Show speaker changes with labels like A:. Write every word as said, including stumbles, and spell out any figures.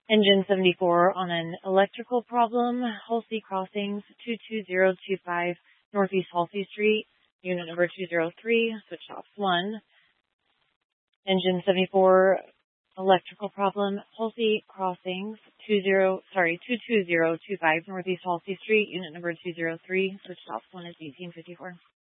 A: Engine seventy-four on an electrical problem, Halsey Crossings, two two zero two five Northeast Halsey Street, unit number two zero three, switch off one. Engine seventy-four, electrical problem, Halsey Crossings, two zero, sorry, two two zero two five Northeast Halsey Street, unit number two zero three, switch off one is eighteen fifty-four.